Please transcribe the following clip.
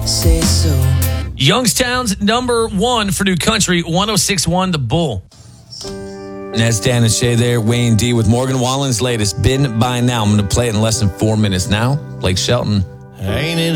say so. Youngstown's number one for new country, 106.1 The Bull. And that's Dan and Shay there. Wayne D with Morgan Wallen's latest, Been By Now. I'm going to play it in less than 4 minutes now. Blake Shelton. Ain't it